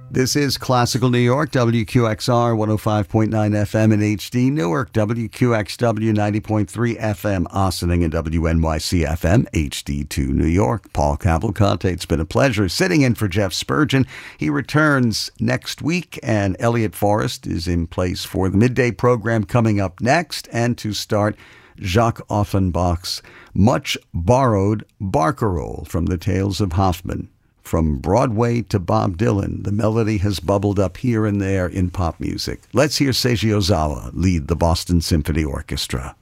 This is Classical New York, WQXR 105.9 FM in HD, Newark, WQXW 90.3 FM, Ossining, and WNYC FM, HD2 New York. Paul Cavalcante, it's been a pleasure sitting in for Jeff Spurgeon. He returns next week, and Elliot Forrest is in place for the midday program coming up next, and to start, Jacques Offenbach's much borrowed Barcarolle from the Tales of Hoffmann. From Broadway to Bob Dylan, the melody has bubbled up here and there in pop music. Let's hear Seiji Ozawa lead the Boston Symphony Orchestra.